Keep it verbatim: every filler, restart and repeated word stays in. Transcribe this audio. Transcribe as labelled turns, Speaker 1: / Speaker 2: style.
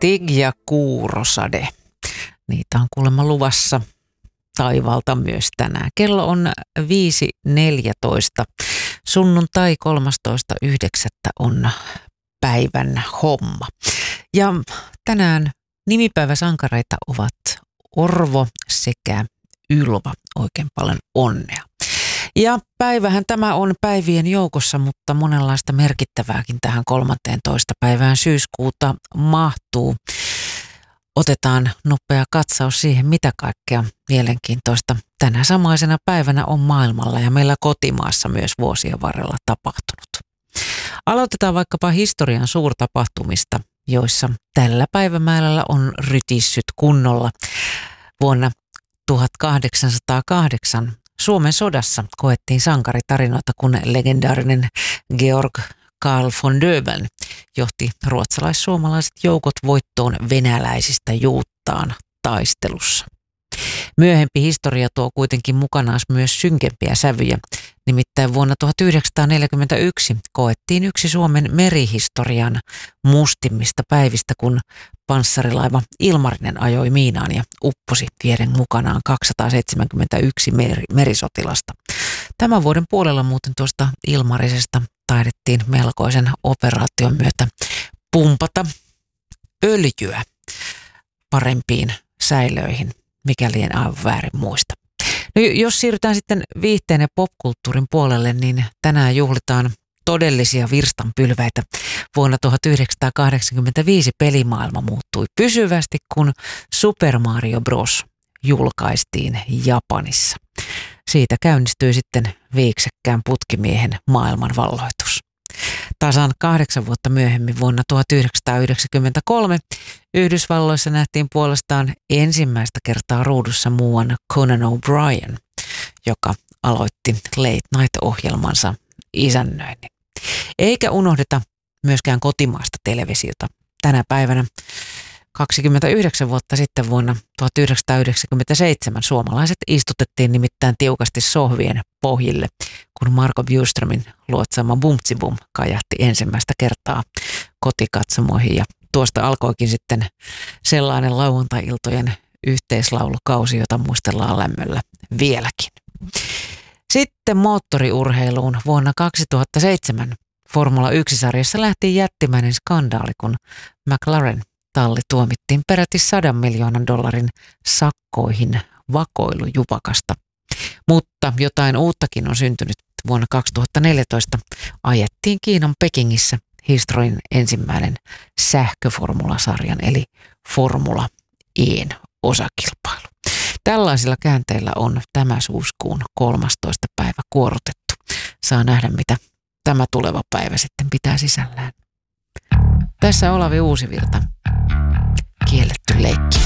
Speaker 1: Stig ja Kuurosade. Niitä on kuulemma luvassa taivaalta myös tänään. Kello on viisi neljätoista. Sunnuntai kolmastoista yhdeksättä on päivän homma. Ja tänään nimipäiväsankareita ovat Orvo sekä Ylva. Oikein paljon onnea. Ja päivähän tämä on päivien joukossa, mutta monenlaista merkittävääkin tähän kolmanteentoista päivään syyskuuta mahtuu. Otetaan nopea katsaus siihen, mitä kaikkea mielenkiintoista tänä samaisena päivänä on maailmalla ja meillä kotimaassa myös vuosien varrella tapahtunut. Aloitetaan vaikkapa historian suurtapahtumista, joissa tällä päivämäärällä on rytissyt kunnolla. Vuonna tuhatkahdeksansataakahdeksan Suomen sodassa koettiin sankaritarinoita, kun legendaarinen Georg Karl von Döbeln johti ruotsalais-suomalaiset joukot voittoon venäläisistä Juuttaan taistelussa. Myöhempi historia tuo kuitenkin mukanaan myös synkempiä sävyjä. Nimittäin vuonna tuhatyhdeksänsataaneljäkymmentäyksi koettiin yksi Suomen merihistorian mustimmista päivistä, kun panssarilaiva Ilmarinen ajoi miinaan ja upposi vieden mukanaan kaksisataaseitsemänkymmentäyksi meri- merisotilasta. Tämän vuoden puolella muuten tuosta Ilmarisesta taidettiin melkoisen operaation myötä pumpata öljyä parempiin säilöihin, mikäli en aivan väärin muista. No, jos siirrytään sitten viihteen ja popkulttuurin puolelle, niin tänään juhlitaan todellisia virstanpylväitä. Vuonna tuhatyhdeksänsataakahdeksankymmentäviisi pelimaailma muuttui pysyvästi, kun Super Mario Bros. Julkaistiin Japanissa. Siitä käynnistyi sitten viiksekkään putkimiehen maailmanvalloitus. Tasan kahdeksan vuotta myöhemmin vuonna tuhatyhdeksänsataayhdeksänkymmentäkolme Yhdysvalloissa nähtiin puolestaan ensimmäistä kertaa ruudussa muuan Conan O'Brien, joka aloitti Late Night-ohjelmansa isännöinnin. Eikä unohdeta myöskään kotimaista televisiota. Tänä päivänä kaksikymmentäyhdeksän vuotta sitten vuonna tuhatyhdeksänsataayhdeksänkymmentäseitsemän suomalaiset istutettiin nimittäin tiukasti sohvien pohjille, kun Marco Bjuströmin luotsaama Bumtsibum kajahti ensimmäistä kertaa kotikatsomoihin. Ja tuosta alkoikin sitten sellainen lauantai-iltojen yhteislaulukausi, jota muistellaan lämmöllä vieläkin. Sitten moottoriurheiluun vuonna kaksituhattaseitsemän Formula yksi-sarjassa lähti jättimäinen skandaali, kun McLaren talli tuomittiin peräti sadan miljoonan dollarin sakkoihin vakoilujupakasta. Mutta jotain uuttakin on syntynyt. Vuonna kaksituhattaneljätoista ajettiin Kiinan Pekingissä historian ensimmäinen sähköformulasarjan eli Formula E:n osakilpailu. Tällaisilla käänteillä on tämä syyskuun kolmastoista päivä kuorotettu. Saa nähdä, mitä tämä tuleva päivä sitten pitää sisällään. Tässä Olavi Uusivirta. Kielletty leikki.